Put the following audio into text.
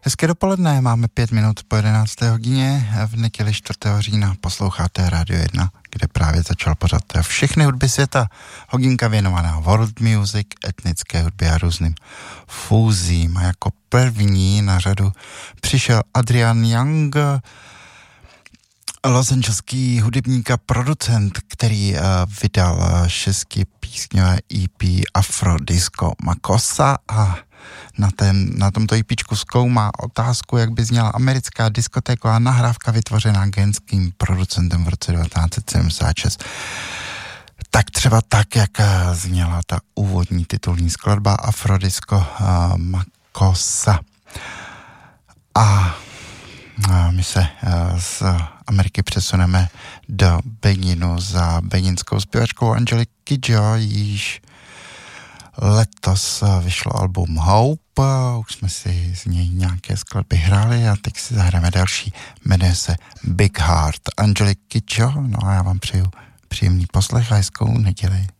Hezké dopoledne, máme 5 minut po 11. hodině, v neděli 4. října posloucháte Radio 1, kde právě začal pořad všechny hudby světa, hodinka věnovaná world music, etnické hudbě a různým fúzím. A jako první na řadu přišel Adrian Young, losangelský hudebník a producent, který vydal 6písňové EP Afro Disco Makossa a na tomto EPčku zkoumá otázku, jak by zněla americká diskotéková nahrávka vytvořená genským producentem v roce 1976. Tak třeba tak, jak zněla ta úvodní titulní skladba Afro Disco Makossa. A my se z Ameriky přesuneme do Beninu za beninskou zpěvačkou Angelique Kidjo, již letos vyšlo album Hope, už jsme si z něj nějaké skladby hráli a teď si zahrajeme další, jmenuje se Big Heart. Angelique Kidjo, no a já vám přeju příjemný poslech a hezkou neděli.